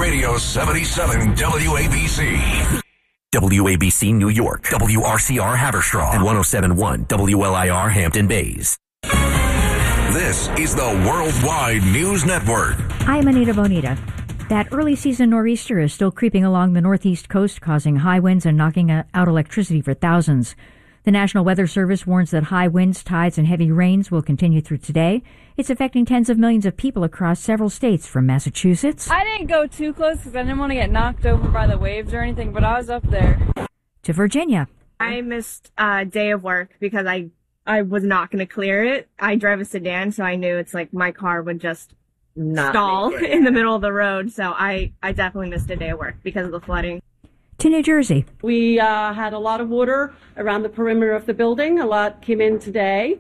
Radio 77 WABC. WABC New York, WRCR Haverstraw, and 107.1 WLIR Hampton Bays. This is the Worldwide News Network. I'm Anita Bonita. That early season nor'easter is still creeping along the northeast coast, causing high winds and knocking out electricity for thousands. The National Weather Service warns that high winds, tides, and heavy rains will continue through today. It's affecting tens of millions of people across several states, from Massachusetts. I didn't go too close because I didn't want to get knocked over by the waves or anything, but I was up there. To Virginia. I missed a day of work because I was not going to clear it. I drive a sedan, so I knew it's like my car would just stall in the middle of the road. So I definitely missed a day of work because of the flooding. To New Jersey. We had a lot of water around the perimeter of the building. A lot came in today.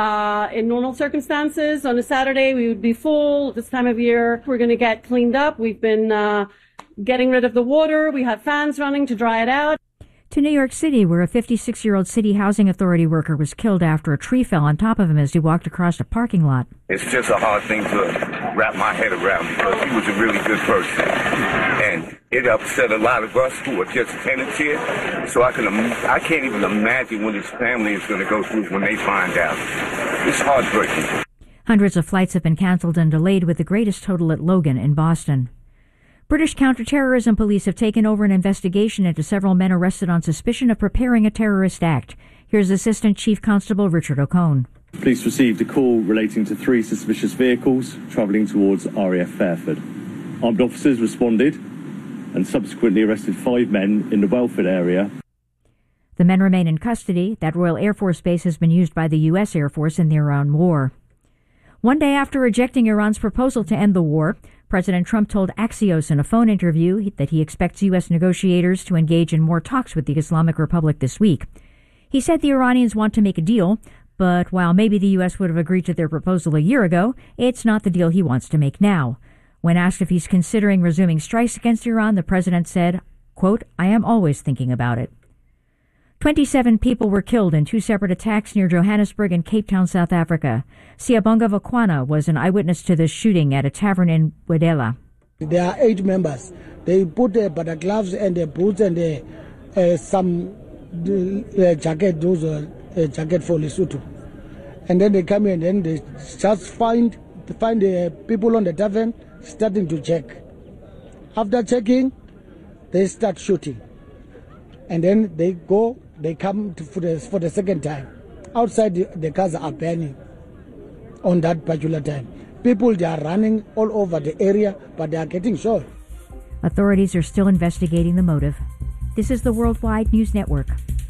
In normal circumstances, on a Saturday, we would be full. This time of year, we're going to get cleaned up. We've been getting rid of the water. We have fans running to dry it out. To New York City, where a 56-year-old city housing authority worker was killed after a tree fell on top of him as he walked across a parking lot. It's just a hard thing to wrap my head around because he was a really good person. And it upset a lot of us who are just tenants here. So I can't even imagine what his family is going to go through when they find out. It's heartbreaking. Hundreds of flights have been canceled and delayed, with the greatest total at Logan in Boston. British counterterrorism police have taken over an investigation into several men arrested on suspicion of preparing a terrorist act. Here's Assistant Chief Constable Richard O'Cone. Police received a call relating to 3 suspicious vehicles travelling towards RAF Fairford. Armed officers responded and subsequently arrested 5 men in the Welford area. The men remain in custody. That Royal Air Force base has been used by the U.S. Air Force in the Iran war. One day after rejecting Iran's proposal to end the war, President Trump told Axios in a phone interview that he expects U.S. negotiators to engage in more talks with the Islamic Republic this week. He said the Iranians want to make a deal, but while maybe the U.S. would have agreed to their proposal a year ago, it's not the deal he wants to make now. When asked if he's considering resuming strikes against Iran, the president said, quote, "I am always thinking about it." 27 people were killed in 2 separate attacks near Johannesburg and Cape Town, South Africa. Siyabonga Vakwana was an eyewitness to the shooting at a tavern in Wedela. There are 8 members. They put butter gloves and boots and some jacket, jacket for Lesotho. And then they come in and then they just find the people on the tavern starting to check. After checking, they start shooting. And then they come for the second time. Outside, the cars are burning on that particular time. People, they are running all over the area, but they are getting shot. Authorities are still investigating the motive. This is the Worldwide News Network.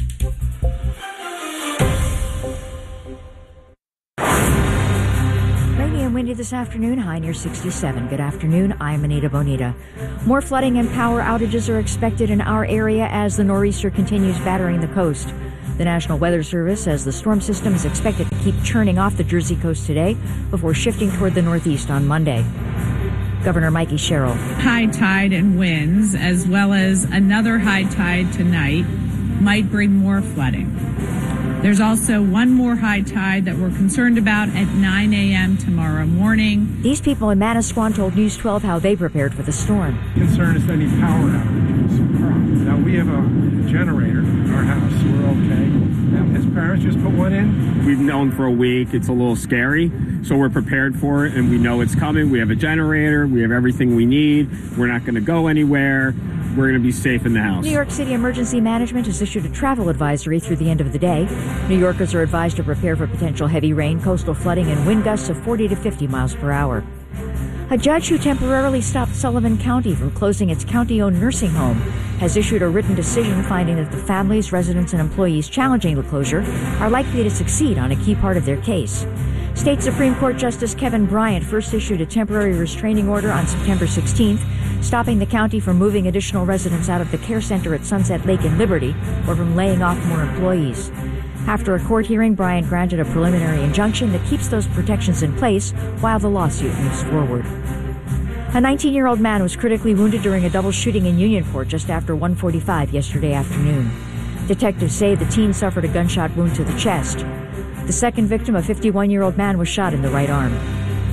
Rainy and windy this afternoon, high near 67. Good afternoon, I'm Anita Bonita. More flooding and power outages are expected in our area as the nor'easter continues battering the coast. The National Weather Service says the storm system is expected to keep churning off the Jersey coast today before shifting toward the northeast on Monday. Governor Mikey Sherrill. High tide and winds, as well as another high tide tonight, might bring more flooding. There's also one more high tide that we're concerned about at 9 a.m. tomorrow morning. These people in Manasquan told News 12 how they prepared for the storm. Concern is any power outages. Now, we have a generator in our house, so we're okay. His parents just put one in. We've known for a week it's a little scary, so we're prepared for it, and we know it's coming. We have a generator. We have everything we need. We're not going to go anywhere. We're going to be safe in the house. New York City Emergency Management has issued a travel advisory through the end of the day. New Yorkers are advised to prepare for potential heavy rain, coastal flooding, and wind gusts of 40 to 50 miles per hour. A judge who temporarily stopped Sullivan County from closing its county-owned nursing home has issued a written decision finding that the families, residents, and employees challenging the closure are likely to succeed on a key part of their case. State Supreme Court Justice Kevin Bryant first issued a temporary restraining order on September 16th, stopping the county from moving additional residents out of the care center at Sunset Lake in Liberty or from laying off more employees. After a court hearing, Bryant granted a preliminary injunction that keeps those protections in place while the lawsuit moves forward. A 19-year-old man was critically wounded during a double shooting in Unionport just after 1:45 yesterday afternoon. Detectives say the teen suffered a gunshot wound to the chest. The second victim, a 51-year-old man, was shot in the right arm.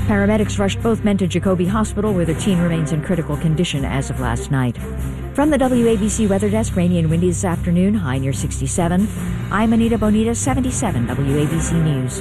Paramedics rushed both men to Jacoby Hospital, where their teen remains in critical condition as of last night. From the WABC Weather Desk, rainy and windy this afternoon, high near 67. I'm Anita Bonita, 77 WABC News.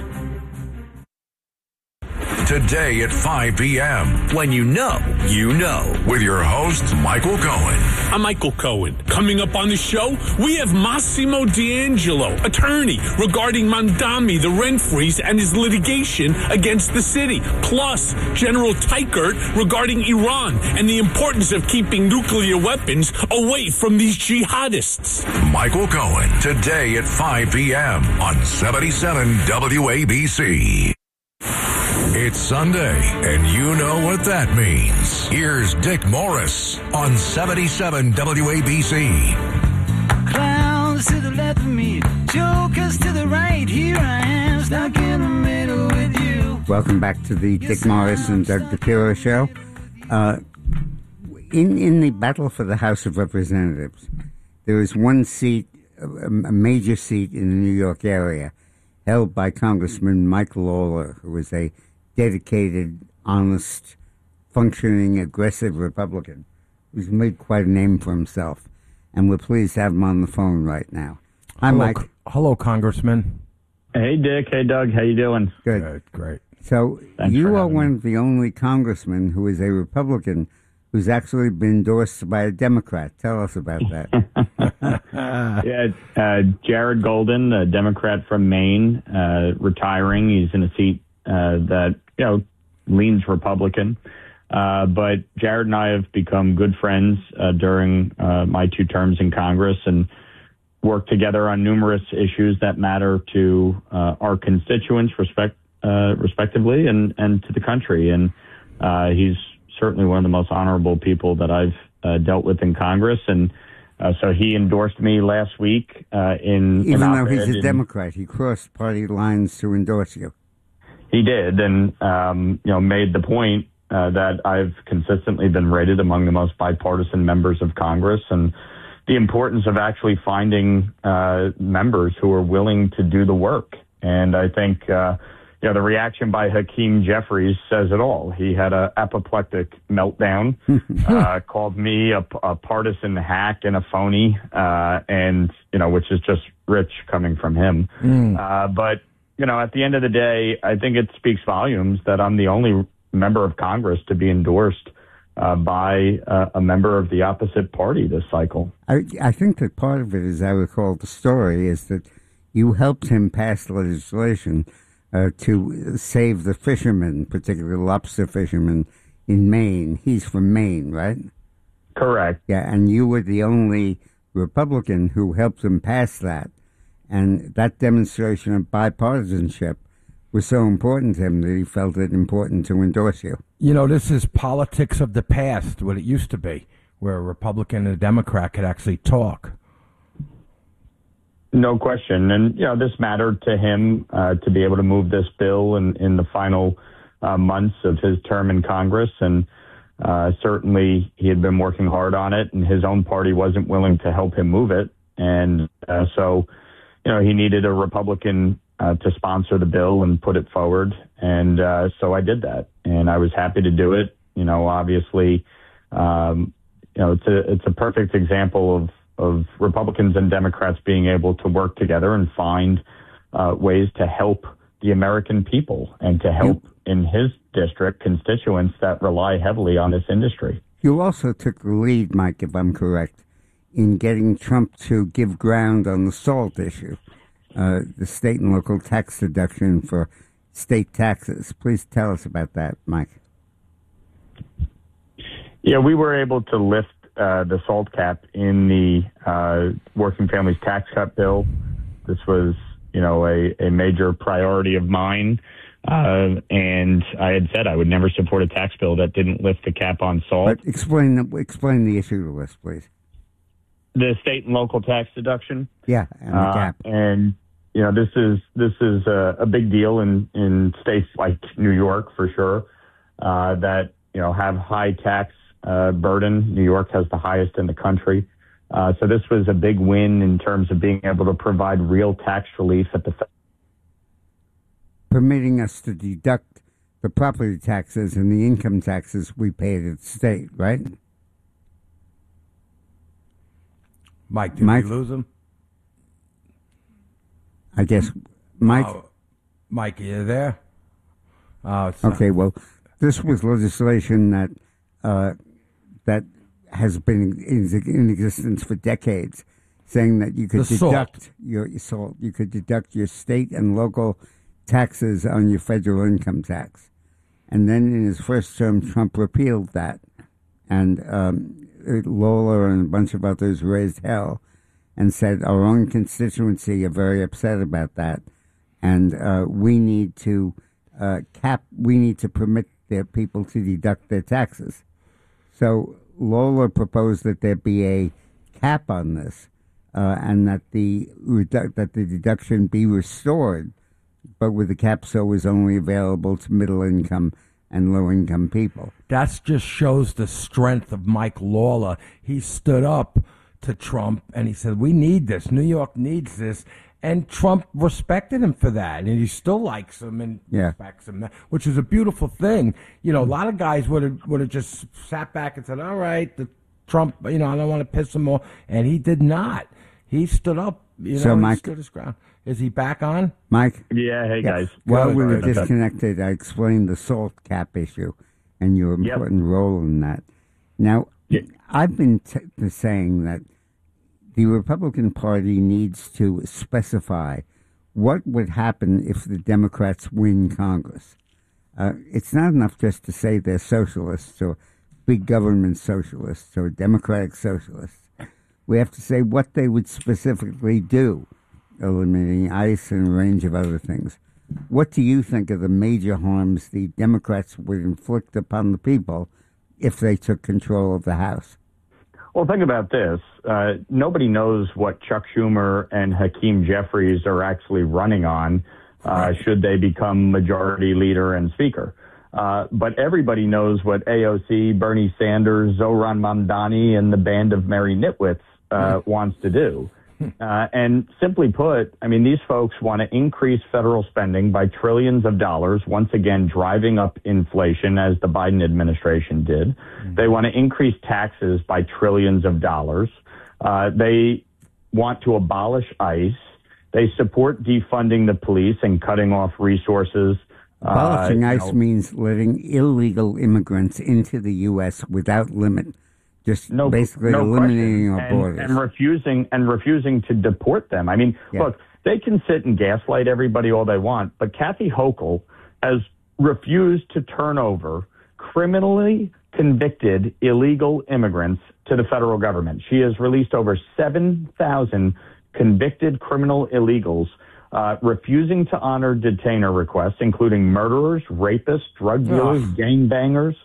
Today at 5 p.m. When you know, you know. With your host, Michael Cohen. I'm Michael Cohen. Coming up on the show, we have Massimo D'Angelo, attorney, regarding Mandami, the rent freeze, and his litigation against the city. Plus, General Teichert regarding Iran and the importance of keeping nuclear weapons away from these jihadists. Michael Cohen, today at 5 p.m. on 77 WABC. It's Sunday, and you know what that means. Here's Dick Morris on 77 WABC. Clowns to the left of me, jokers to the right. Here I am, stuck in the middle with you. Welcome back to the Dick Morris and Doug DePiro show. In the battle for the House of Representatives, there is one seat, a major seat in the New York area, held by Congressman Mike Lawler, who is a dedicated, honest, functioning, aggressive Republican who's made quite a name for himself. And we're pleased to have him on the phone right now. Hi, Mike. Hello, Congressman. Hey, Dick. Hey, Doug. How you doing? Good. Great. So you are one of the only congressmen who is a Republican who's actually been endorsed by a Democrat. Tell us about that. Yeah, Jared Golden, a Democrat from Maine, retiring. He's in a seat that, leans Republican. But Jared and I have become good friends during my 2 terms in Congress and worked together on numerous issues that matter to our constituents, respectively, and to the country. And he's certainly one of the most honorable people that I've dealt with in Congress. And so he endorsed me last week in Even though he's a Democrat, he crossed party lines to endorse you. He did, and made the point that I've consistently been rated among the most bipartisan members of Congress, and the importance of actually finding members who are willing to do the work. And I think the reaction by Hakeem Jeffries says it all. He had an apoplectic meltdown, called me a partisan hack and a phony, and which is just rich coming from him. But at the end of the day, I think it speaks volumes that I'm the only member of Congress to be endorsed by a member of the opposite party this cycle. I think that part of it, as I recall the story, is that you helped him pass legislation to save the fishermen, particularly lobster fishermen in Maine. He's from Maine, right? Correct. Yeah, and you were the only Republican who helped him pass that. And that demonstration of bipartisanship was so important to him that he felt it important to endorse you. This is politics of the past, what it used to be, where a Republican and a Democrat could actually talk. No question. And, this mattered to him to be able to move this bill in the final months of his term in Congress. And certainly he had been working hard on it, and his own party wasn't willing to help him move it. And so he needed a Republican to sponsor the bill and put it forward. And so I did that, and I was happy to do it. Obviously, it's a perfect example of Republicans and Democrats being able to work together and find ways to help the American people and to help, in his district, constituents that rely heavily on this industry. You also took the lead, Mike, if I'm correct, in getting Trump to give ground on the SALT issue, the state and local tax deduction for state taxes. Please tell us about that, Mike. Yeah, we were able to lift the SALT cap in the Working Families Tax Cut bill. This was, a major priority of mine. And I had said I would never support a tax bill that didn't lift the cap on SALT. But explain the issue to us, please. The state and local tax deduction. Yeah, and the cap. And this is a big deal in states like New York, for sure, that have high tax burden. New York has the highest in the country. So this was a big win in terms of being able to provide real tax relief at the permitting us to deduct the property taxes and the income taxes we paid at the state, right? Mike, did we lose him? I guess, Mike. Mike, are you there? Okay, well, this was legislation that that has been in existence for decades, saying that you could deduct your SALT, you could deduct your state and local taxes on your federal income tax. And then in his first term, Trump repealed that. And Lawler and a bunch of others raised hell and said our own constituency are very upset about that. And we need to permit their people to deduct their taxes. So Lawler proposed that there be a cap on this, and that the deduction be restored, but with the cap so is only available to middle income and low income people. That just shows the strength of Mike Lawler. He stood up to Trump and he said, "We need this. New York needs this." And Trump respected him for that, and he still likes him and respects him, which is a beautiful thing. You know, a lot of guys would have just sat back and said, "All right, the Trump, I don't want to piss him off," and he did not. He stood up. So, Mike, he stood his ground. Is he back on? Mike? Yeah, hey, guys. While we were disconnected, I explained the SALT cap issue and your important role in that. Now, I've been saying that the Republican Party needs to specify what would happen if the Democrats win Congress. It's not enough just to say they're socialists or big government socialists or democratic socialists. We have to say what they would specifically do, eliminating ICE and a range of other things. What do you think are the major harms the Democrats would inflict upon the people if they took control of the House? Well, think about this. Nobody knows what Chuck Schumer and Hakeem Jeffries are actually running on should they become majority leader and speaker. But everybody knows what AOC, Bernie Sanders, Zohran Mamdani, and the band of merry nitwits wants to do. And simply put, I mean, these folks want to increase federal spending by trillions of dollars, once again driving up inflation as the Biden administration did. They want to increase taxes by trillions of dollars. They want to abolish ICE. They support defunding the police and cutting off resources. Abolishing ICE means letting illegal immigrants into the U.S. without limit. Just basically eliminating our borders. And refusing to deport them. I mean, look, they can sit and gaslight everybody all they want, but Kathy Hochul has refused to turn over criminally convicted illegal immigrants to the federal government. She has released over 7,000 convicted criminal illegals, refusing to honor detainer requests, including murderers, rapists, drug dealers, gangbangers,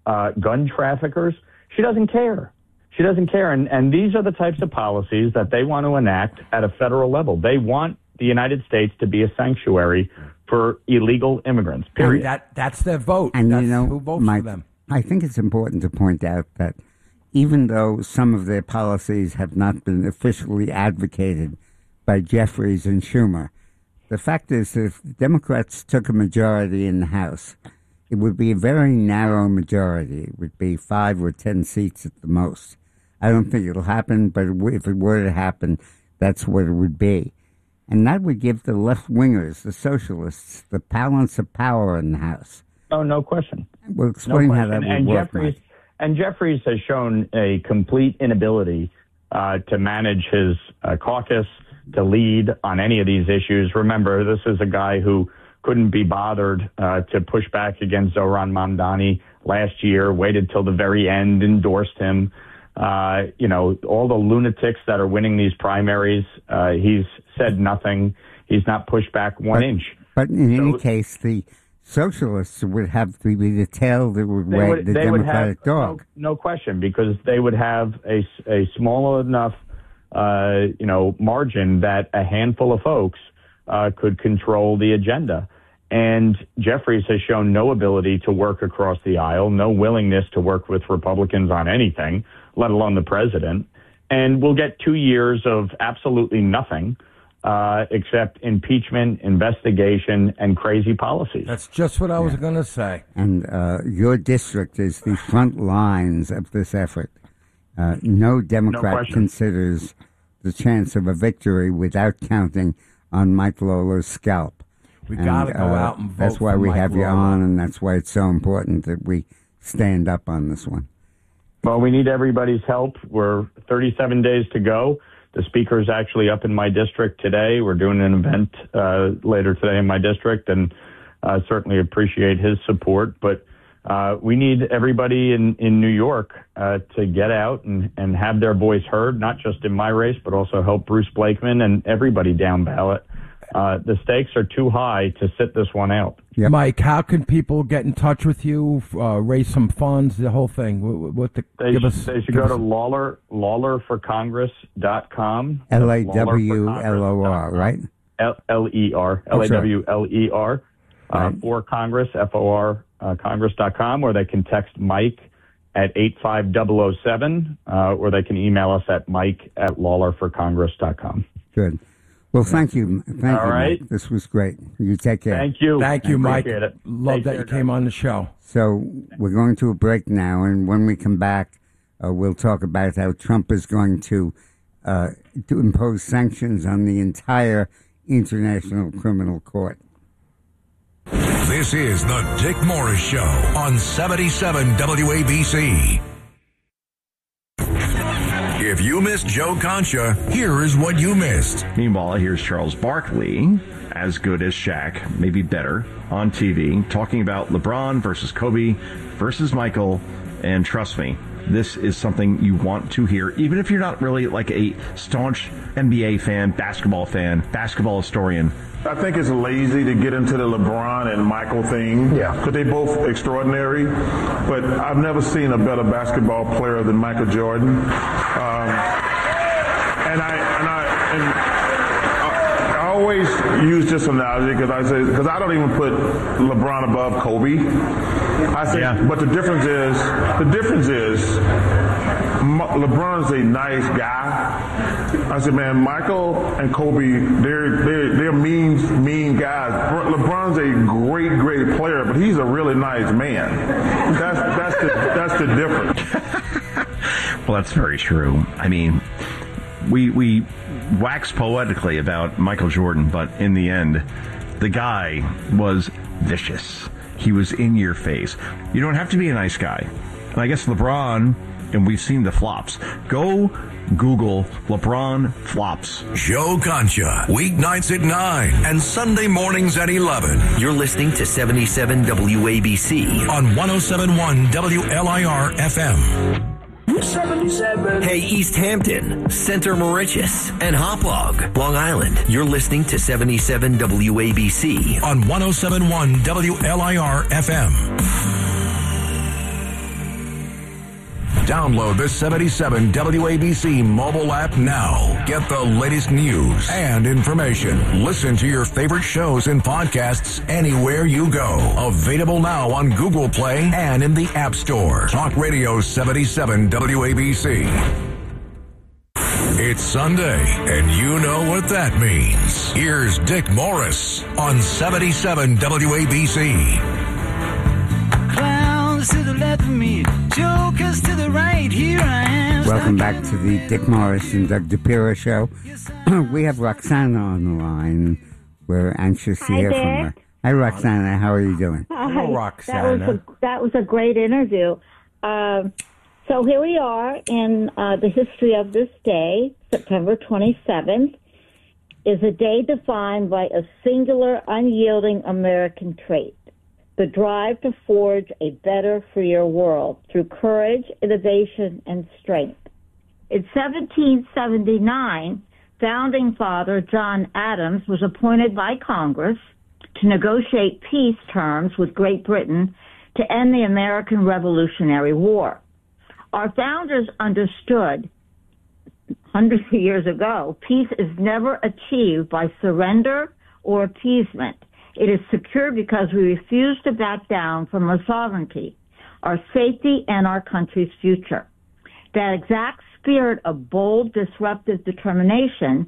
gun traffickers. She doesn't care. She doesn't care. And these are the types of policies that they want to enact at a federal level. They want the United States to be a sanctuary for illegal immigrants, period. That's their vote. And that's who votes for them. I think it's important to point out that even though some of their policies have not been officially advocated by Jeffries and Schumer, the fact is that if the Democrats took a majority in the House, it would be a very narrow majority. It would be 5 or 10 seats at the most. I don't think it'll happen, but if it were to happen, that's what it would be. And that would give the left-wingers, the socialists, the balance of power in the House. Oh, no question. We'll explain how that would work, Mike. And Jeffries has shown a complete inability to manage his caucus, to lead on any of these issues. Remember, this is a guy who couldn't be bothered to push back against Zohran Mamdani last year, waited till the very end, endorsed him. All the lunatics that are winning these primaries, he's said nothing. He's not pushed back one inch. But in any case, the socialists would have to be the tail that would wag the Democratic dog. No question, because they would have a small enough, margin that a handful of folks could control the agenda. And Jeffries has shown no ability to work across the aisle, no willingness to work with Republicans on anything, let alone the president. And we'll get 2 years of absolutely nothing except impeachment, investigation, and crazy policies. That's just what I was going to say. And your district is the front lines of this effort. No Democrat considers the chance of a victory without counting on Mike Lawler's scalp. We got to go out and vote. That's why for we Mike have you Lawler. on, and that's why it's so important that we stand up on this one. Well, we need everybody's help. We're 37 days to go. The speaker is actually up in my district today. We're doing an event later today in my district, and certainly appreciate his support. But we need everybody in New York to get out and have their voice heard, not just in my race, but also help Bruce Blakeman and everybody down ballot. The stakes are too high to sit this one out. Yep. Mike, how can people get in touch with you, raise some funds, the whole thing? They should go to LawlerForCongress.com. LAWLOR, right? LER, LAWLER, for Congress, FOR, Congress.com, or they can text Mike at 85007, or they can email us at mike@LawlerForCongress.com. Good. Well, thank you. Thank you, right. Mike. This was great. You take care. Thank you. Thank you, Mike. Appreciate it. Love Take that care, you came on the show. So we're going to a break now, and when we come back, we'll talk about how Trump is going to impose sanctions on the entire International Criminal Court. This is the Dick Morris Show on 77 WABC. If you missed Joe Concha, here is what you missed. Meanwhile, here's Charles Barkley, as good as Shaq, maybe better, on TV, talking about LeBron versus Kobe versus Michael, and trust me, this is something you want to hear, even if you're not really like a staunch NBA fan, basketball historian. I think it's lazy to get into the LeBron and Michael thing. Yeah. Because they both extraordinary. But I've never seen a better basketball player than Michael Jordan. And I always use this analogy because I don't even put LeBron above Kobe. I say, but the difference is LeBron's a nice guy. I said, man, Michael and Kobe, they're mean guys. LeBron's a great player, but he's a really nice man. That's the difference. Well, that's very true. I mean, we wax poetically about Michael Jordan, but in the end, the guy was vicious. He was in your face. You don't have to be a nice guy. And I guess LeBron, and we've seen the flops. Go Google LeBron flops. Joe Concha, weeknights at 9 and Sunday mornings at 11. You're listening to 77 WABC on 107.1 WLIR FM. 77. Hey, East Hampton, Center Moriches, and Hauppauge, Long Island. You're listening to 77 WABC on 107.1 WLIR FM. Download the 77 WABC mobile app now. Get the latest news and information. Listen to your favorite shows and podcasts anywhere you go. Available now on Google Play and in the App Store. Talk Radio 77 WABC. It's Sunday, and you know what that means. Here's Dick Morris on 77 WABC. To the left of me, jokers to the right, here I am. Welcome back to the Dick Morris and Doug DePiro show. We have Roxana on the line. We're anxious to hear from her. Hi, Roxana. How are you doing? Hello, Roxana. That was a great interview. So here we are in the history of this day. September 27th is a day defined by a singular, unyielding American trait. The drive to forge a better, freer world through courage, innovation, and strength. In 1779, founding father John Adams was appointed by Congress to negotiate peace terms with Great Britain to end the American Revolutionary War. Our founders understood hundreds of years ago, peace is never achieved by surrender or appeasement. It is secure because we refuse to back down from our sovereignty, our safety, and our country's future. That exact spirit of bold, disruptive determination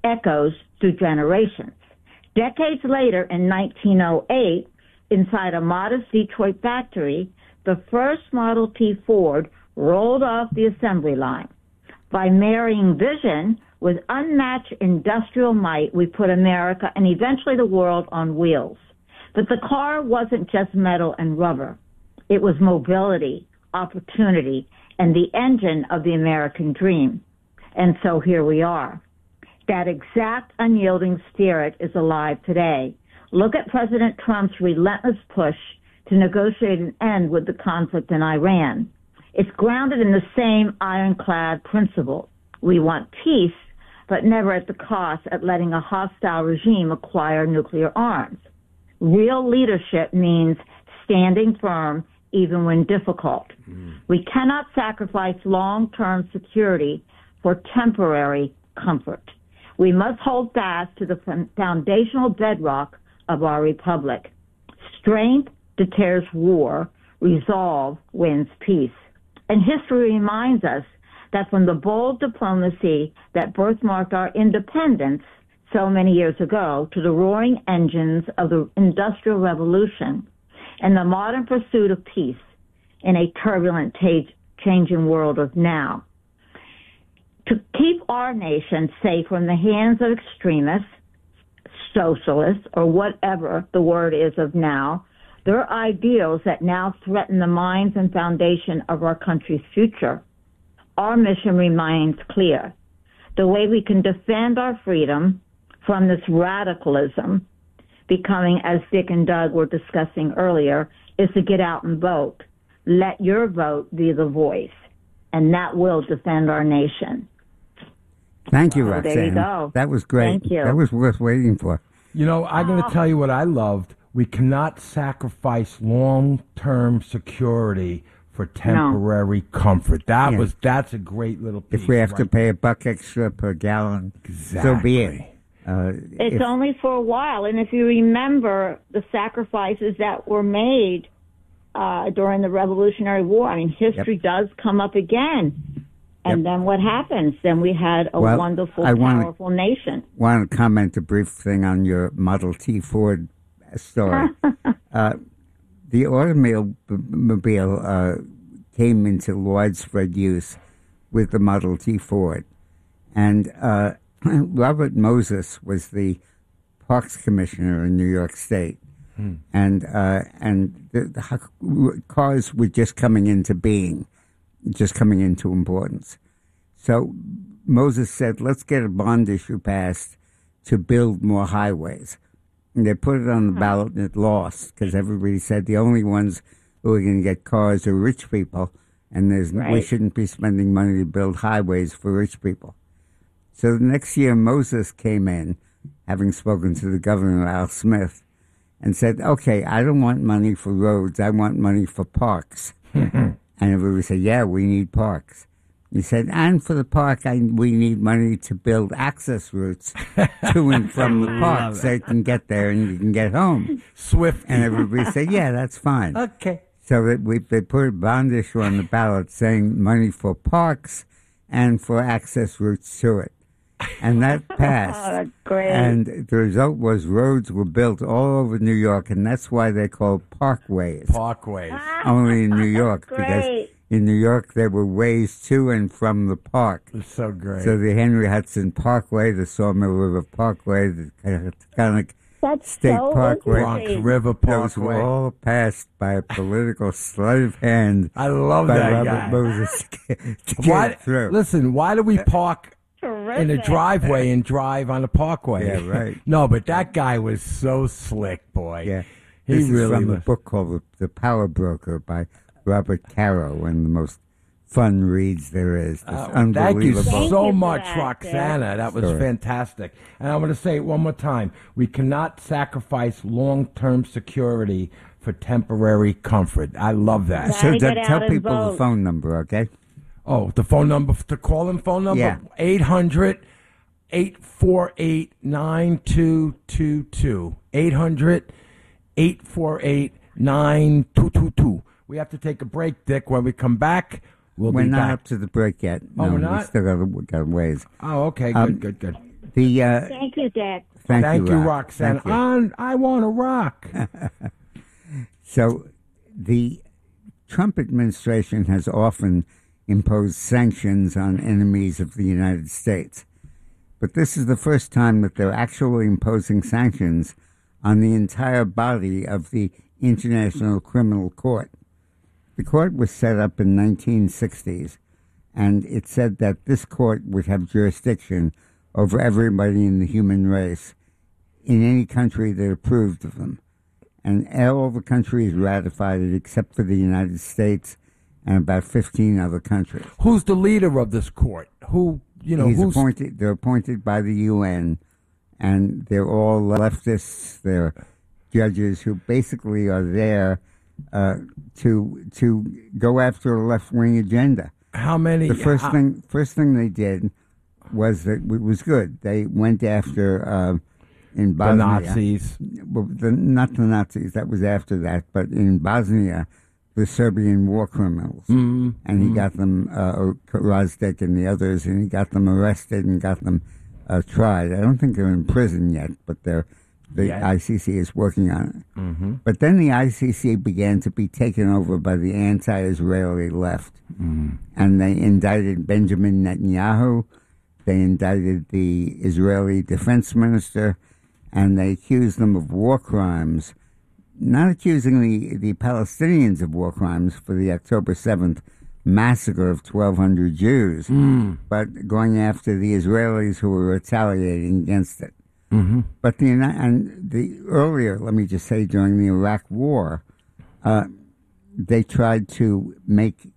echoes through generations. Decades later, in 1908, inside a modest Detroit factory, the first Model T Ford rolled off the assembly line. By marrying vision with unmatched industrial might, we put America and eventually the world on wheels. But the car wasn't just metal and rubber. It was mobility, opportunity, and the engine of the American dream. And so here we are. That exact unyielding spirit is alive today. Look at President Trump's relentless push to negotiate an end with the conflict in Iran. It's grounded in the same ironclad principle. We want peace, but never at the cost of letting a hostile regime acquire nuclear arms. Real leadership means standing firm even when difficult. We cannot sacrifice long-term security for temporary comfort. We must hold fast to the foundational bedrock of our republic. Strength deters war. Resolve wins peace. And history reminds us that from the bold diplomacy that birthmarked our independence so many years ago to the roaring engines of the Industrial Revolution and the modern pursuit of peace in a turbulent, changing world of now. To keep our nation safe from the hands of extremists, socialists, or whatever the word is of now, their ideals that now threaten the minds and foundation of our country's future, our mission remains clear. The way we can defend our freedom from this radicalism, becoming, as Dick and Doug were discussing earlier, is to get out and vote. Let your vote be the voice, and that will defend our nation. Thank you, Roxanne. There you go. That was great. Thank you. That was worth waiting for. You know, I'm going to tell you what I loved. We cannot sacrifice long-term security for temporary comfort. That's a great little piece. If we have to pay $1 extra per gallon, so be it. It's only for a while. And if you remember the sacrifices that were made during the Revolutionary War, I mean, history does come up again. And then what happens? Then we had a wonderful, powerful nation. I want to comment a brief thing on your Model T Ford story. The automobile came into widespread use with the Model T Ford. And Robert Moses was the Parks Commissioner in New York State. And the cars were just coming into being, just coming into importance. So Moses said, let's get a bond issue passed to build more highways. And they put it on the ballot and it lost because everybody said the only ones who are going to get cars are rich people, and we shouldn't be spending money to build highways for rich people. So the next year, Moses came in, having spoken to the governor, Al Smith, and said, okay, I don't want money for roads. I want money for parks. And everybody said, yeah, we need parks. He said, and for the park, we need money to build access routes to and from the park so you can get there and you can get home. Swift. And everybody said, yeah, that's fine. Okay. So they put a bond issue on the ballot saying money for parks and for access routes to it. And that passed. Oh, that's great. And the result was roads were built all over New York, and that's why they're called parkways. Parkways. Only in New York. Great. Because in New York, there were ways to and from the park. It's so great. So the Henry Hudson Parkway, the Sawmill River Parkway, the Taconic State Parkway, Bronx River Parkway. Those were all passed by a political slave hand. I love by that Robert guy. Moses to get it through. Listen, why do we park in a driveway and drive on a parkway? Yeah, right. No, but that guy was so slick, boy. Yeah. He This is really from was. a book called The Power Broker by Robert Caro, one of the most fun reads there is. Thank you so much, that, Roxana. That was Sure. fantastic. And I want to say it one more time. We cannot sacrifice long-term security for temporary comfort. I love that. So tell people the phone number, okay? Oh, the phone number, the call-in phone number? Yeah. 800-848-9222. 800-848-9222. We have to take a break, Dick. When we come back, we're not be back. up to the break yet. Oh, No, we're not? We still got a ways. Oh, okay. Good. Thank you, Dick. Thank you, Roxanne. Thank you. I want to rock. So the Trump administration has often imposed sanctions on enemies of the United States. But this is the first time that they're actually imposing sanctions on the entire body of the International Criminal Court. The court was set up in the 1960s, and it said that this court would have jurisdiction over everybody in the human race in any country that approved of them. And all the countries ratified it except for the United States and about 15 other countries. Who's the leader of this court? He's appointed. They're appointed by the UN, and they're all leftists. They're judges who basically are there to go after a left-wing agenda. How many? The first thing they did was that it was good. They went after in Bosnia, the Nazis. Well, not the Nazis. That was after that. But in Bosnia, the Serbian war criminals, and he got them Razdik and the others, and he got them arrested and got them tried. I don't think they're in prison yet, but the ICC is working on it. Mm-hmm. But then the ICC began to be taken over by the anti-Israeli left, and they indicted Benjamin Netanyahu. They indicted the Israeli defense minister, and they accused them of war crimes, not accusing the Palestinians of war crimes for the October 7th massacre of 1,200 Jews, but going after the Israelis who were retaliating against it. Mm-hmm. But the earlier, let me just say, during the Iraq War, they tried to make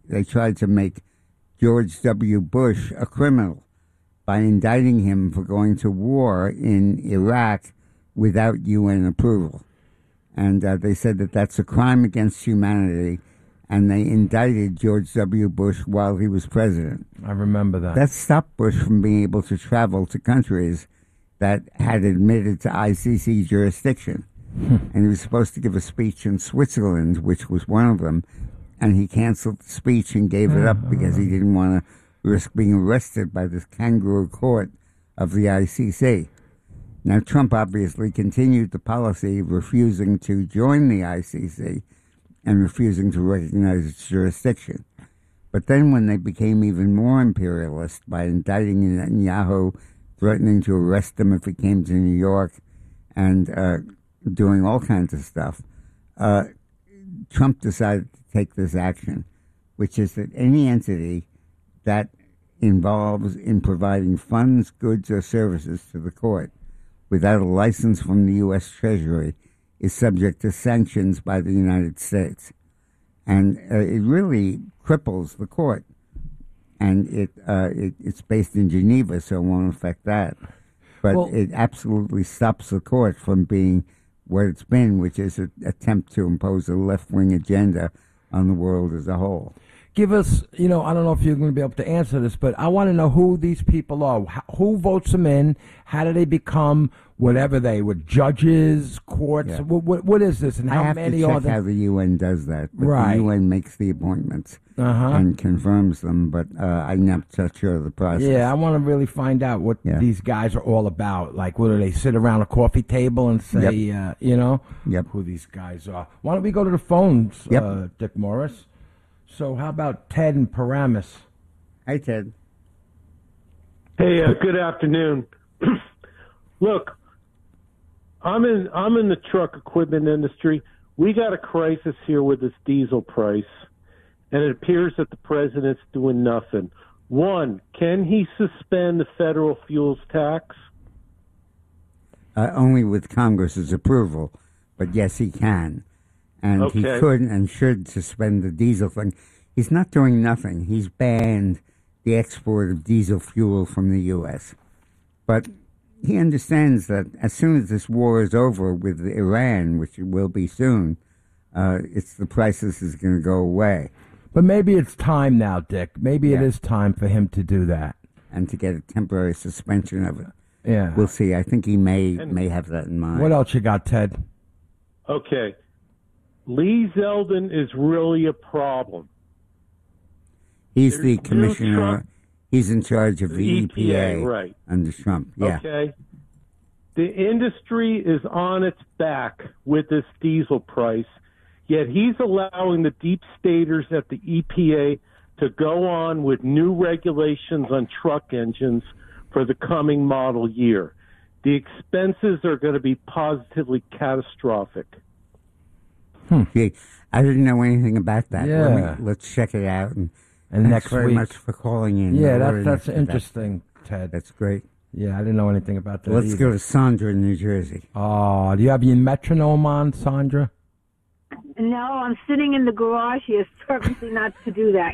George W. Bush a criminal by indicting him for going to war in Iraq without UN approval. And they said that that's a crime against humanity, and they indicted George W. Bush while he was president. I remember that. That stopped Bush from being able to travel to countries that had admitted to ICC jurisdiction. And he was supposed to give a speech in Switzerland, which was one of them, and he canceled the speech and gave it up because he didn't want to risk being arrested by this kangaroo court of the ICC. Now, Trump obviously continued the policy of refusing to join the ICC and refusing to recognize its jurisdiction. But then when they became even more imperialist by indicting Netanyahu, threatening to arrest him if he came to New York, and doing all kinds of stuff, Trump decided to take this action, which is that any entity that involves in providing funds, goods, or services to the court without a license from the U.S. Treasury is subject to sanctions by the United States. And it really cripples the court. And it's based in Geneva, so it won't affect that. But it absolutely stops the court from being what it's been, which is an attempt to impose a left-wing agenda on the world as a whole. Give us, I don't know if you're going to be able to answer this, but I want to know who these people are. Who votes them in? How do they become whatever they were? Judges, courts? Yeah. What is this? And how many are there? I have to check how the UN does that. But right. The UN makes the appointments and confirms them, but I'm not so sure of the process. Yeah, I want to really find out what these guys are all about. Like, what do they sit around a coffee table and say, who these guys are? Why don't we go to the phones, Dick Morris? So how about Ted and Paramus? Hi, Ted. Hey, good afternoon. Look, I'm in the truck equipment industry. We got a crisis here with this diesel price, and it appears that the president's doing nothing. One, can he suspend the federal fuels tax? Only with Congress's approval, but yes, he can. And he could and should suspend the diesel thing. He's not doing nothing. He's banned the export of diesel fuel from the U.S. But he understands that as soon as this war is over with Iran, which it will be soon, the prices is going to go away. But maybe it's time now, Dick. Maybe it is time for him to do that. And to get a temporary suspension of it. Yeah. We'll see. I think he may have that in mind. What else you got, Ted? Okay. Lee Zeldin is really a problem. He's the commissioner. He's in charge of the EPA right. under Trump. Yeah. Okay. The industry is on its back with this diesel price, yet he's allowing the deep staters at the EPA to go on with new regulations on truck engines for the coming model year. The expenses are going to be positively catastrophic. Gee, I didn't know anything about that. Yeah. Let's check it out. And And thanks next very week, much for calling in. Yeah, Very that's nice. interesting, Ted. That's great. Yeah, I didn't know anything about that. Let's either. go to Sandra in New Jersey. Oh, do you have your metronome on, Sandra? No, I'm sitting in the garage here, purposely not to do that.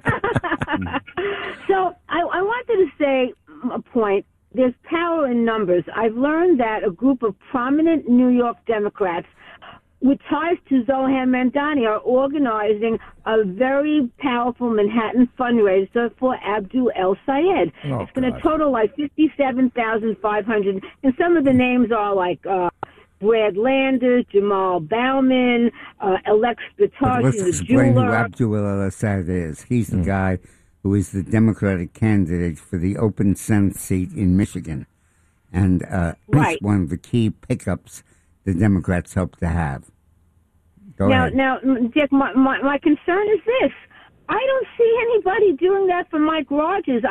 So I wanted to say a point. There's power in numbers. I've learned that a group of prominent New York Democrats with ties to Zohan Mamdani are organizing a very powerful Manhattan fundraiser for Abdul El Sayed. Oh, it's going to total like $57,500, and some of the names are like Brad Landers, Jamal Bauman, Alex But let's Batarshi, the explain who jeweler. Abdul al-Assad is. He's the guy who is the Democratic candidate for the open Senate seat in Michigan. And Right. he's one of the key pickups the Democrats hope to have. Go ahead. Now, Dick, my concern is this. I don't see anybody doing that for Mike Rogers.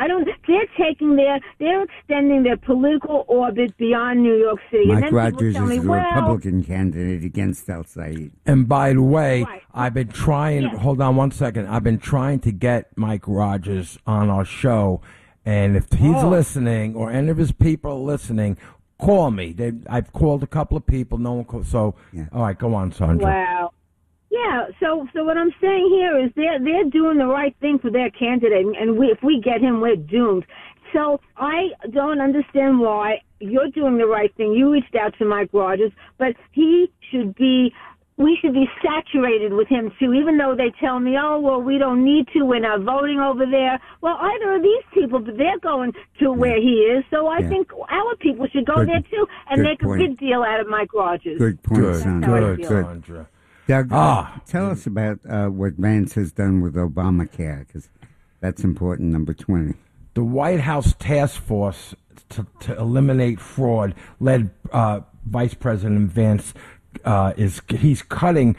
They're extending their political orbit beyond New York City. and Mike then people Rogers tell is me, the well, Republican candidate against El Sayed. And by the way, I've been trying. Hold on one second. I've been trying to get Mike Rogers on our show, and if he's listening or any of his people are listening, call me. I've called a couple of people. No one called. So, all right, go on, Sandra. Wow. Yeah, so what I'm saying here is they're doing the right thing for their candidate, and if we get him, we're doomed. So I don't understand why you're doing the right thing. You reached out to Mike Rogers, but we should be saturated with him too, even though they tell me, oh, well, we don't need to, we're not voting over there. Well, either of these people, but they're going to where he is, so I think our people should go there too and make point. a big deal out of Mike Rogers. Good point, That's how I Sandra. feel. Good. Doug, tell us about what Vance has done with Obamacare, because that's important, number 20. The White House task force to eliminate fraud, led Vice President Vance, he's cutting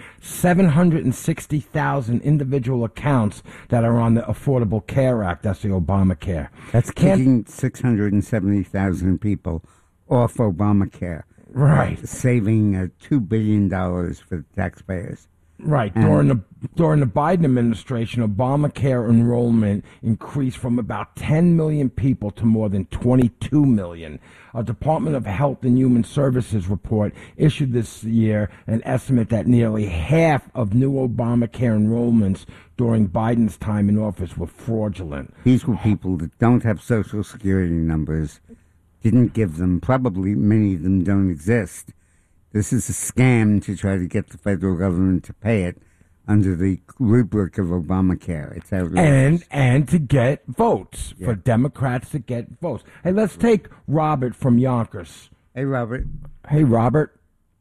760,000 individual accounts that are on the Affordable Care Act. That's the Obamacare. That's kicking 670,000 people off Obamacare. Right. Saving $2 billion for the taxpayers. Right. And During the Biden administration, Obamacare enrollment increased from about 10 million people to more than 22 million. A Department of Health and Human Services report issued this year an estimate that nearly half of new Obamacare enrollments during Biden's time in office were fraudulent. These were people that don't have Social Security numbers, didn't give them, probably many of them don't exist. This is a scam to try to get the federal government to pay it under the rubric of Obamacare. It's outrageous. And to get votes, for Democrats to get votes. Hey, let's take Robert from Yonkers. Hey, Robert. Hey, Robert.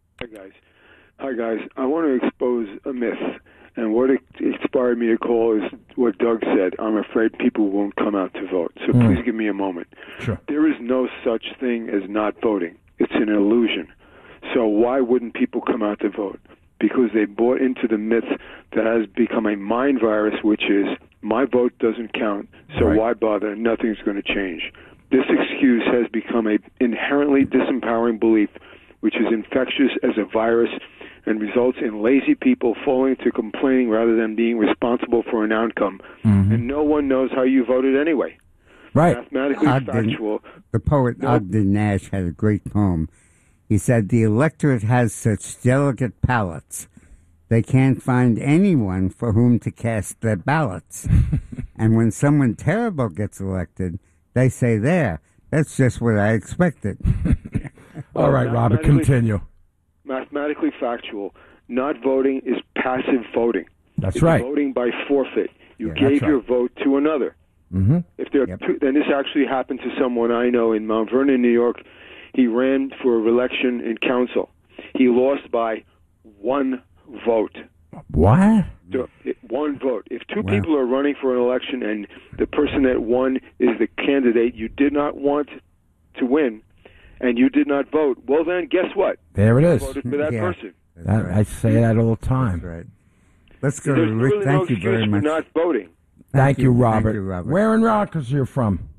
Hi, guys. I want to expose a myth. And what inspired me to call is what Doug said. I'm afraid people won't come out to vote. So please give me a moment. Sure. There is no such thing as not voting. It's an illusion. So why wouldn't people come out to vote? Because they bought into the myth that has become a mind virus, which is, my vote doesn't count, so why bother? Nothing's going to change. This excuse has become an inherently disempowering belief, which is infectious as a virus and results in lazy people falling to complaining rather than being responsible for an outcome. And no one knows how you voted anyway. Right. Mathematically factual. The poet Ogden Nash had a great poem. He said, the electorate has such delicate palates, they can't find anyone for whom to cast their ballots. And when someone terrible gets elected, they say, there, that's just what I expected. All right, Robert, continue. Mathematically factual. Not voting is passive voting. That's it's right. Voting by forfeit. You that's gave right. your vote to another. Mm-hmm. If there are two, then this actually happened to someone I know in Mount Vernon, New York. He ran for re-election in council. He lost by one vote. What? One vote. If two people are running for an election and the person that won is the candidate you did not want to win, and you did not vote, well then, guess what? There it You is. voted for that person. I say that all the time. Right. Let's go There's to Rick. really Thank no you excuse very for much. not voting. Thank you, Robert. Thank you, Robert. Where in Yonkers are you from?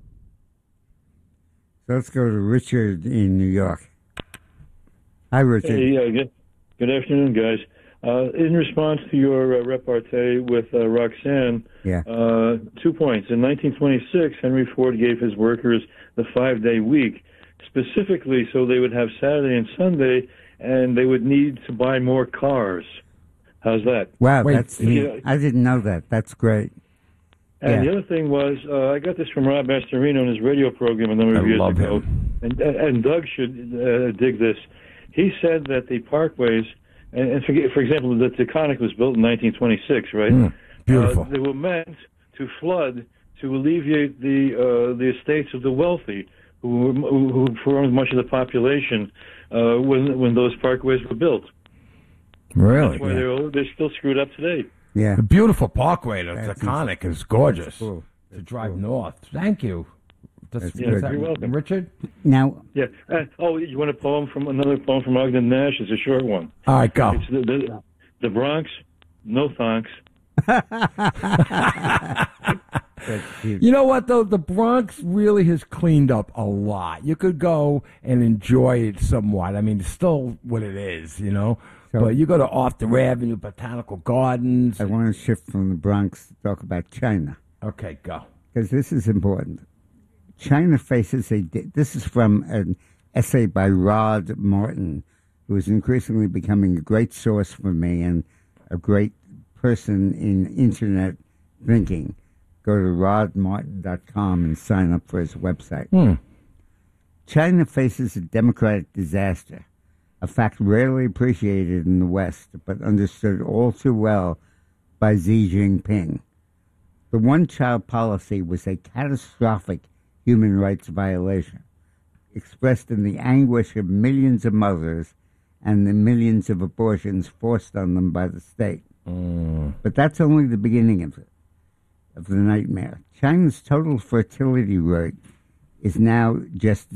So let's go to Richard in New York. Hi, Richard. Hey, good afternoon, guys. In response to your repartee with Roxanne, 2 points. In 1926, Henry Ford gave his workers the 5-day week, specifically so they would have Saturday and Sunday, and they would need to buy more cars. How's that? Wow, that's neat. I didn't know that. That's great. And the other thing was, I got this from Rob Mastorino in his radio program a number of years ago, and Doug should dig this. He said that the parkways, and for example, the Taconic was built in 1926, right? Beautiful. They were meant to flood to alleviate the estates of the wealthy, who formed much of the population when those parkways were built. Really? That's why they're still screwed up today. Yeah. The beautiful parkway, the Taconic, is gorgeous to drive north. Thank you. You're welcome. Richard? Now. Yeah. You want another poem from Ogden Nash? It's a short one. All right, go. It's the Bronx, no thanks. You know what, though? The Bronx really has cleaned up a lot. You could go and enjoy it somewhat. I mean, it's still what it is, you know? But you go to Arthur Avenue, Botanical Gardens. I want to shift from the Bronx to talk about China. Okay, go. Because this is important. China faces this is from an essay by Rod Martin, who is increasingly becoming a great source for me and a great person in internet thinking. Go to rodmartin.com and sign up for his website. China faces a democratic disaster, a fact rarely appreciated in the West, but understood all too well by Xi Jinping. The one-child policy was a catastrophic human rights violation, expressed in the anguish of millions of mothers and the millions of abortions forced on them by the state. But that's only the beginning of the nightmare. China's total fertility rate is now just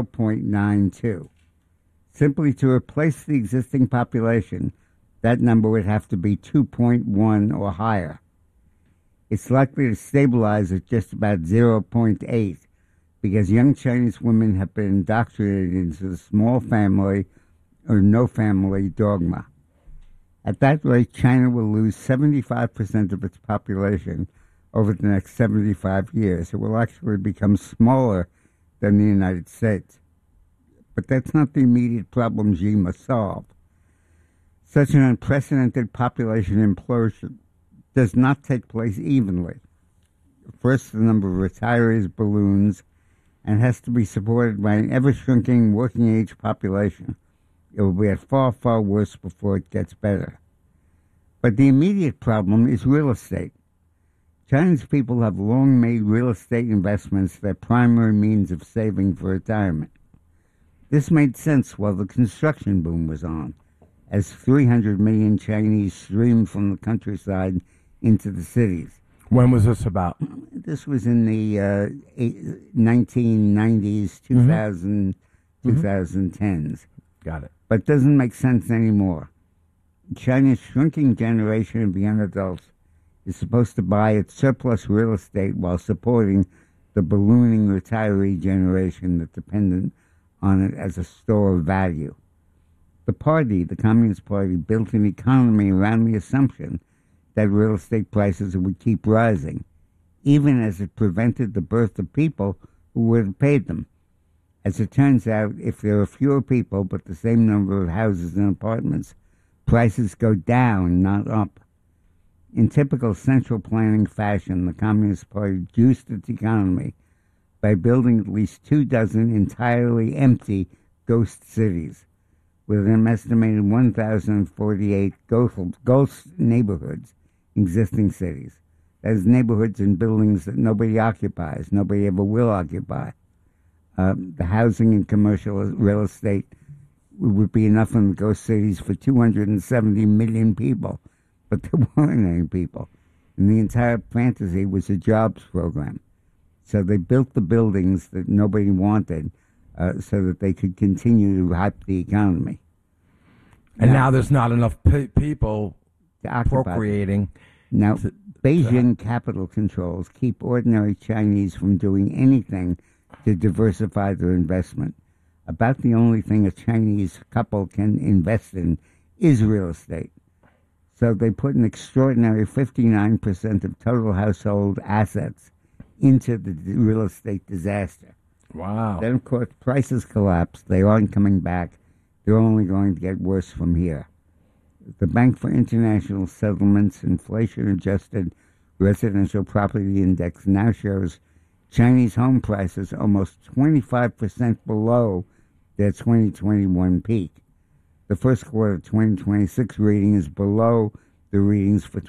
0.92. Simply to replace the existing population, that number would have to be 2.1 or higher. It's likely to stabilize at just about 0.8 because young Chinese women have been indoctrinated into the small family or no family dogma. At that rate, China will lose 75% of its population over the next 75 years. It will actually become smaller than the United States. But that's not the immediate problem Xi must solve. Such an unprecedented population implosion does not take place evenly. First, the number of retirees balloons and has to be supported by an ever-shrinking working-age population. It will be at far, far worse before it gets better. But the immediate problem is real estate. Chinese people have long made real estate investments their primary means of saving for retirement. This made sense while the construction boom was on, as 300 million Chinese streamed from the countryside into the cities. When was this about? This was in the 1990s, 2010s. Got it. But it doesn't make sense anymore. China's shrinking generation of young adults is supposed to buy its surplus real estate while supporting the ballooning retiree generation that's dependent on it as a store of value. The Communist Party, built an economy around the assumption that real estate prices would keep rising, even as it prevented the birth of people who would have paid them. As it turns out, if there are fewer people but the same number of houses and apartments, prices go down, not up. In typical central planning fashion, the Communist Party juiced its economy by building at least 24 entirely empty ghost cities, with an estimated 1,048 ghost neighborhoods, existing cities. That is, neighborhoods and buildings that nobody occupies, nobody ever will occupy. The housing and commercial real estate would be enough in the ghost cities for 270 million people, but there weren't any people. And the entire fantasy was a jobs program. So they built the buildings that nobody wanted so that they could continue to hype the economy. And now there's not enough people procreating. Now, Beijing capital controls keep ordinary Chinese from doing anything to diversify their investment. About the only thing a Chinese couple can invest in is real estate. So they put an extraordinary 59% of total household assets into the real estate disaster. Wow. Then, of course, prices collapse. They aren't coming back. They're only going to get worse from here. The Bank for International Settlements inflation-adjusted residential property index now shows Chinese home prices almost 25% below their 2021 peak. The first quarter 2026 reading is below the readings for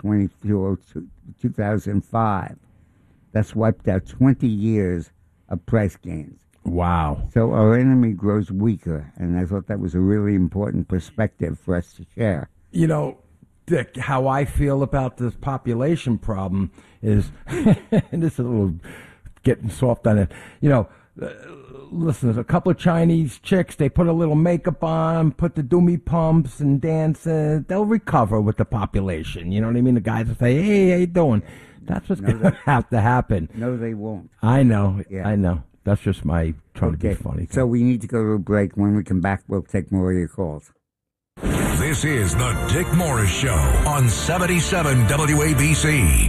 2005. That's wiped out 20 years of price gains. Wow. So our enemy grows weaker, and I thought that was a really important perspective for us to share. You know, Dick, how I feel about this population problem is, and this is a little getting soft on it, you know, listen, there's a couple of Chinese chicks, they put a little makeup on, put the doomy pumps and dance, they'll recover with the population. You know what I mean? The guys will say, hey, how you doing? That's what's going to have to happen. No, they won't. I know. Yeah. I know. That's just my trying to be funny. So we need to go to a break. When we come back, we'll take more of your calls. This is the Dick Morris Show on 77 WABC.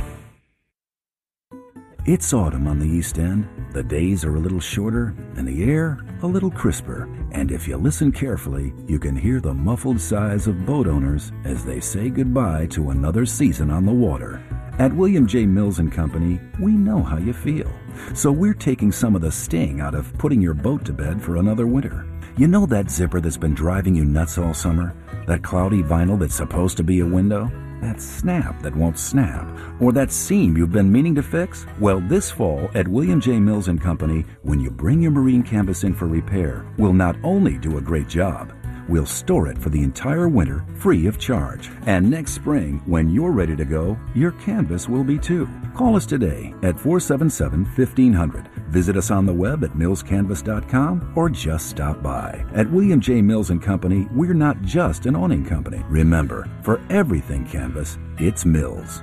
It's autumn on the East End. The days are a little shorter and the air a little crisper. And if you listen carefully, you can hear the muffled sighs of boat owners as they say goodbye to another season on the water. At William J. Mills & Company, we know how you feel. So we're taking some of the sting out of putting your boat to bed for another winter. You know that zipper that's been driving you nuts all summer? That cloudy vinyl that's supposed to be a window? That snap that won't snap? Or that seam you've been meaning to fix? Well, this fall at William J. Mills & Company, when you bring your marine canvas in for repair, we'll not only do a great job, we'll store it for the entire winter free of charge. And next spring, when you're ready to go, your canvas will be too. Call us today at 477-1500. Visit us on the web at millscanvas.com or just stop by. At William J. Mills & Company, we're not just an awning company. Remember, for everything canvas, it's Mills.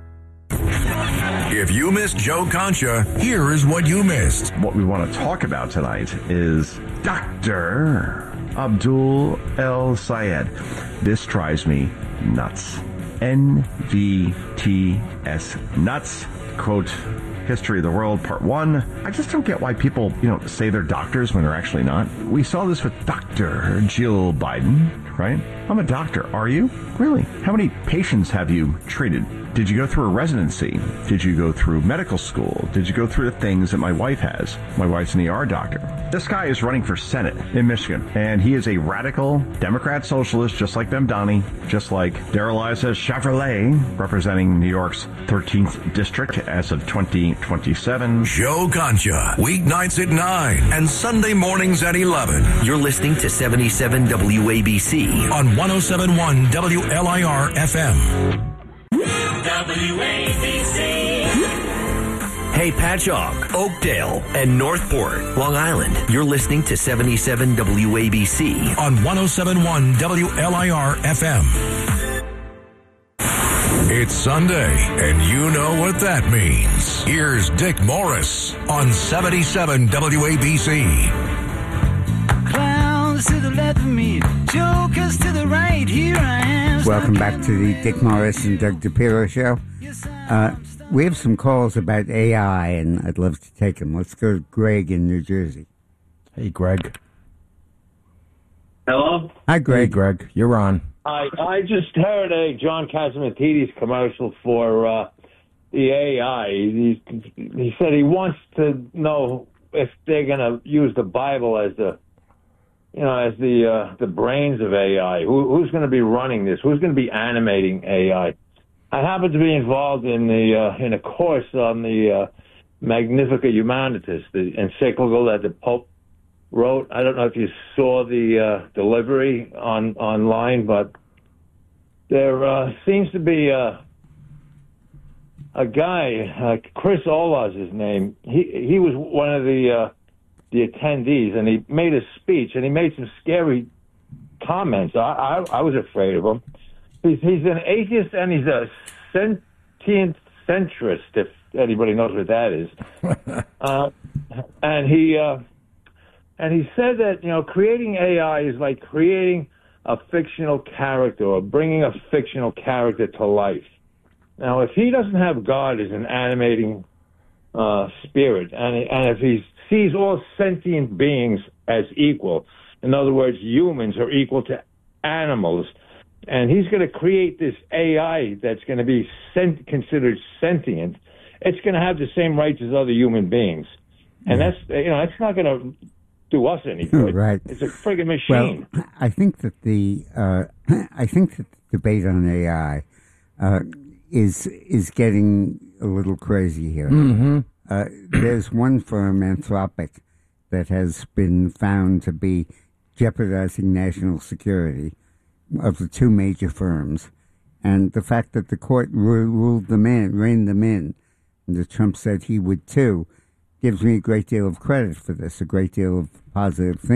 If you missed Joe Concha, here is what you missed. What we want to talk about tonight is Dr. Abdul El Sayed. This drives me nuts. NVTS nuts. Quote, History of the World, Part 1. I just don't get why people, say they're doctors when they're actually not. We saw this with Dr. Jill Biden, right? I'm a doctor. Are you? Really? How many patients have you treated? Did you go through a residency? Did you go through medical school? Did you go through the things that my wife has? My wife's an ER doctor. This guy is running for Senate in Michigan, and he is a radical Democrat socialist, just like Mamdani, just like Darrell Issa Chevrolet, representing New York's 13th district as of 2027. Joe Concha, weeknights at 9 and Sunday mornings at 11. You're listening to 77 WABC on 107.1 WLIR FM. WABC. Hey, Patchogue, Oakdale, and Northport, Long Island. You're listening to 77 WABC on 107.1 WLIR FM. It's Sunday, and you know what that means. Here's Dick Morris on 77 WABC. Clowns to the left of me, jokers to the right. Here I am. Welcome back to the Dick Morris and Doug DePiro show. We have some calls about AI, and I'd love to take them. Let's go to Greg in New Jersey. Hey, Greg. Hello? Hi, Greg. Hey, Greg. You're on. I just heard a John Catsimatidis commercial for the AI. He said he wants to know if they're going to use the Bible as the brains of AI. Who's going to be running this? Who's going to be animating AI? I happen to be involved in a course on the Magnificat Humanitas, the encyclical that the Pope wrote. I don't know if you saw the delivery online, but there seems to be a guy, Chris Ola is his name. He was one of the attendees, and he made a speech, and he made some scary comments. I was afraid of him. He's an atheist, and he's a sentient centrist, if anybody knows what that is. And he said that, creating AI is like creating a fictional character or bringing a fictional character to life. Now, if he doesn't have God as an animating spirit, and if he sees all sentient beings as equal, in other words, humans are equal to animals, and he's going to create this AI that's going to be considered sentient, it's going to have the same rights as other human beings. And that's not going to do us any good. Right. It's a friggin' machine. Well, I think that the debate on AI is getting a little crazy here. Mm-hmm. There's one firm, Anthropic, that has been found to be jeopardizing national security of the two major firms, and the fact that the court reined them in, and that Trump said he would too, gives me a great deal of credit for this, a great deal of positive things.